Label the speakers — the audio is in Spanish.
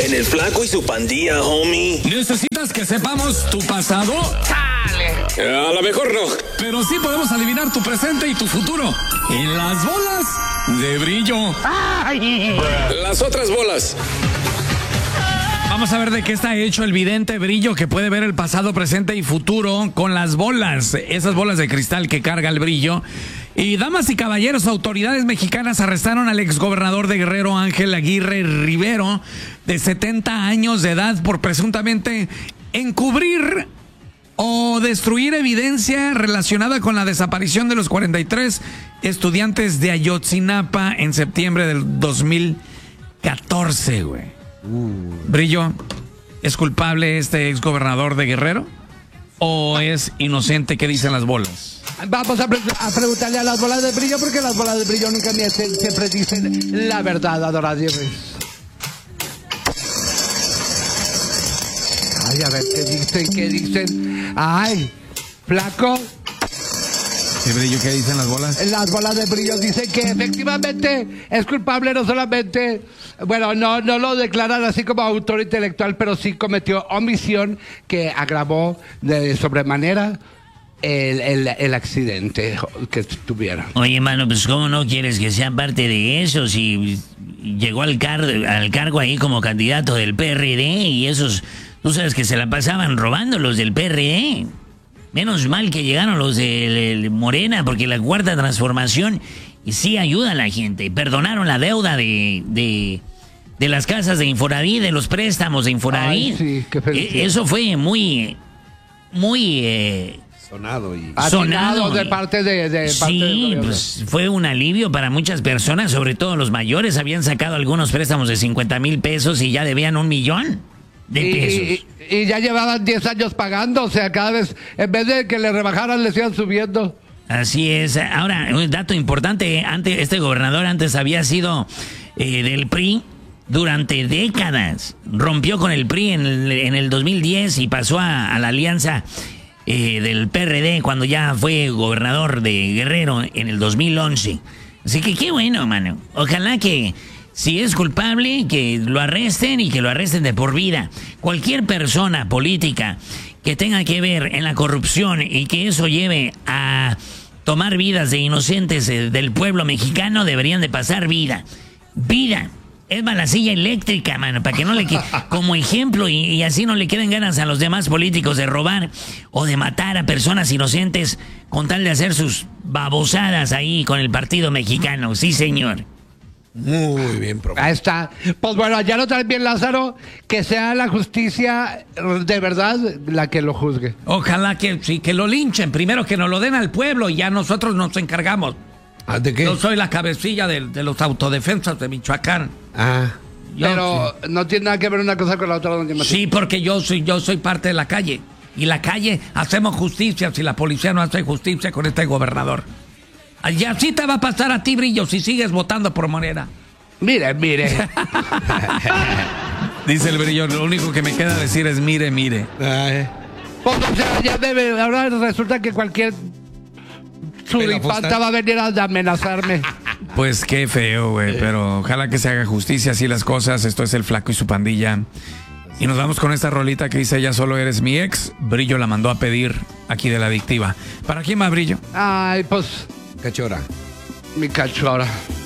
Speaker 1: En el Flaco y su Pandilla, homie.
Speaker 2: ¿Necesitas que sepamos tu pasado?
Speaker 1: A lo mejor no.
Speaker 2: Pero sí podemos adivinar tu presente y tu futuro. En las bolas de brillo.
Speaker 1: Las otras bolas.
Speaker 2: Vamos a ver de qué está hecho el vidente Brillo, que puede ver el pasado, presente y futuro con las bolas, esas bolas de cristal que carga el Brillo. Y damas y caballeros, autoridades mexicanas arrestaron al exgobernador de Guerrero, Ángel Aguirre Rivero, de 70 años de edad, por presuntamente encubrir o destruir evidencia relacionada con la desaparición de los 43 estudiantes de Ayotzinapa en septiembre del 2014, güey. Brillo, ¿es culpable este exgobernador de Guerrero o es inocente? ¿Qué dicen las bolas?
Speaker 3: Vamos a preguntarle a las bolas de Brillo, porque las bolas de Brillo nunca mienten, siempre dicen la verdad, adoradores. Ay, a ver, ¿qué dicen? Ay, Flaco.
Speaker 2: ¿Qué, Brillo, qué dicen las bolas?
Speaker 3: Las bolas de Brillo dicen que efectivamente es culpable, no solamente, bueno, no lo declaran así como autor intelectual, pero sí cometió omisión que agravó de sobremanera el accidente que tuvieron.
Speaker 4: Oye, mano, pues ¿cómo no quieres que sea parte de eso? Si llegó al cargo ahí como candidato del PRD y esos, tú sabes que se la pasaban robando los del PRD. Menos mal que llegaron los de Morena, porque la cuarta transformación sí ayuda a la gente. Perdonaron la deuda de las casas de Infonavit, de los préstamos de Infonavit.
Speaker 3: Ay, sí, qué felicidad.
Speaker 4: Eso fue muy
Speaker 3: sonado de parte de
Speaker 4: sí, pues fue un alivio para muchas personas, sobre todo los mayores. Habían sacado algunos préstamos de 50,000 pesos y ya debían 1,000,000 de pesos.
Speaker 3: Y ya llevaban 10 años pagando, o sea, cada vez, en vez de que le rebajaran, les iban subiendo.
Speaker 4: Así es. Ahora, un dato importante, este gobernador antes había sido del PRI durante décadas. Rompió con el PRI en el 2010 y pasó a la alianza del PRD cuando ya fue gobernador de Guerrero en el 2011. Así que qué bueno, mano. Ojalá que si es culpable, que lo arresten y que lo arresten de por vida. Cualquier persona política que tenga que ver en la corrupción y que eso lleve a tomar vidas de inocentes del pueblo mexicano deberían de pasar vida. Vida. Es más, la silla eléctrica, mano, para que no le como ejemplo y así no le queden ganas a los demás políticos de robar o de matar a personas inocentes con tal de hacer sus babosadas ahí con el partido mexicano. Sí, señor.
Speaker 1: Muy bien, profe.
Speaker 3: Ahí está. Pues bueno, ya lo traes bien, Lázaro, que sea la justicia de verdad la que lo juzgue.
Speaker 2: Ojalá que sí, que lo linchen. Primero que nos lo den al pueblo y ya nosotros nos encargamos.
Speaker 1: ¿De qué?
Speaker 2: Yo soy la cabecilla de los autodefensas de Michoacán.
Speaker 3: Pero no tiene nada que ver una cosa con la otra, don Martín.
Speaker 2: Sí, porque yo soy parte de la calle. Y la calle hacemos justicia si la policía no hace justicia con este gobernador. Y así te va a pasar a ti, Brillo, si sigues votando por Morena.
Speaker 3: Mire.
Speaker 2: Dice el Brillo, lo único que me queda decir es mire.
Speaker 3: Pues, o sea, ya debe, ahora resulta que cualquier suripanta va a venir a amenazarme.
Speaker 2: Pues qué feo, güey, pero ojalá que se haga justicia así las cosas. Esto es el Flaco y su Pandilla. Y nos vamos con esta rolita que dice Ya solo eres mi ex. Brillo la mandó a pedir aquí de La Adictiva. ¿Para quién más, Brillo?
Speaker 3: Ay, pues
Speaker 1: Cachora.
Speaker 3: mi cachora.